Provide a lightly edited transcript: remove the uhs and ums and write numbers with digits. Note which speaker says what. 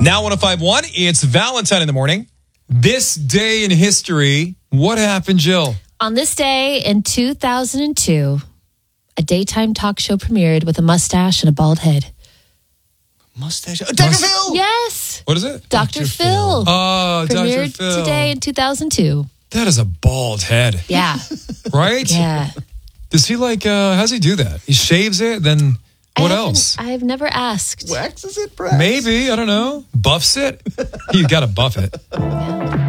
Speaker 1: Now 105.1, it's Valentine in the morning.
Speaker 2: This day in history, what happened, Jill?
Speaker 3: On this day in 2002, a daytime talk show premiered with a mustache and a bald head.
Speaker 4: Mustache. Dr. Phil!
Speaker 3: Yes.
Speaker 2: What is it?
Speaker 3: Dr. Phil.
Speaker 2: Oh, Dr.
Speaker 3: Premiered
Speaker 2: Phil.
Speaker 3: today in 2002.
Speaker 2: That is a bald head,
Speaker 3: Yeah.
Speaker 2: right?
Speaker 3: Yeah.
Speaker 2: Does he how does he do that? He shaves it, then what else?
Speaker 3: I've never asked.
Speaker 4: Waxes it, perhaps?
Speaker 2: Maybe, I don't know. Buffs it? You got to buff it.
Speaker 3: Yeah.